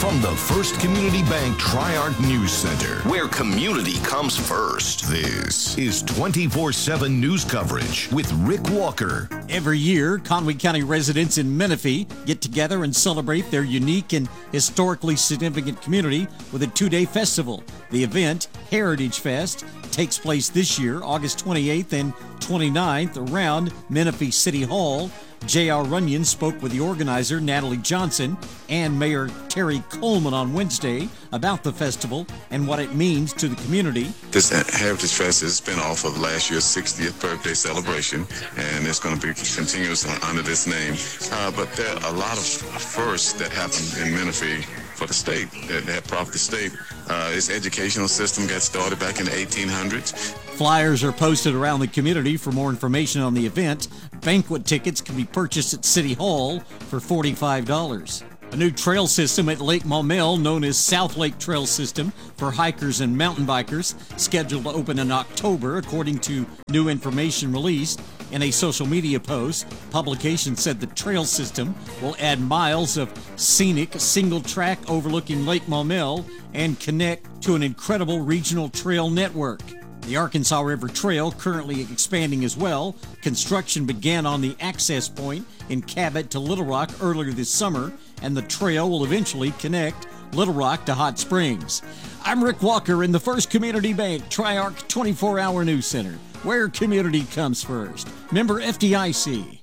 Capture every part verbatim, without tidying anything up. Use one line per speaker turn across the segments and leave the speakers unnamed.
From the First Community Bank Tri-Arc News Center, where community comes first, this is twenty-four seven news coverage with Rick Walker.
Every year, Conway County residents in Menifee get together and celebrate their unique and historically significant community with a two-day festival. The event, Heritage Fest, takes place this year, August twenty-eighth and twenty-ninth, around Menifee City Hall. J R. Runyon spoke with the organizer, Natalie Johnson, and Mayor Terry Coleman on Wednesday about the festival and what it means to the community.
This Heritage Fest is a spin-off of last year's sixtieth birthday celebration, and it's going to be continuous under this name. Uh, but there are a lot of firsts that happen in Menifee for the state, that, that profit the state. Uh, its educational system got started back in the eighteen hundreds.
Flyers are posted around the community. For more information on the event, banquet tickets can be purchased at City Hall for forty-five dollars. A new trail system at Lake Maumelle, known as South Lake Trail System for hikers and mountain bikers, scheduled to open in October, according to new information released in a social media post. Publication said the trail system will add miles of scenic single track overlooking Lake Maumelle and connect to an incredible regional trail network. The Arkansas River Trail currently expanding as well. Construction began on the access point in Cabot to Little Rock earlier this summer, and the trail will eventually connect Little Rock to Hot Springs. I'm Rick Walker in the First Community Bank Tri-Arc twenty-four hour News Center, where community comes first. Member F D I C.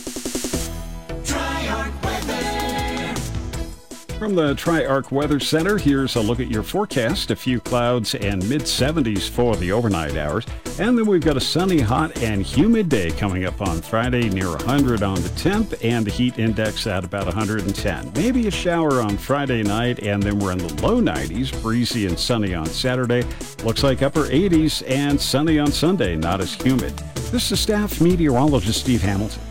From the Tri-Arc Weather Center, here's a look at your forecast. A few clouds and mid seventies for the overnight hours. And then we've got a sunny, hot, and humid day coming up on Friday, near one hundred on the temp, and the heat index at about one hundred ten. Maybe a shower on Friday night, and then we're in the low nineties, breezy and sunny on Saturday. Looks like upper eighties and sunny on Sunday, not as humid. This is staff meteorologist Steve Hamilton.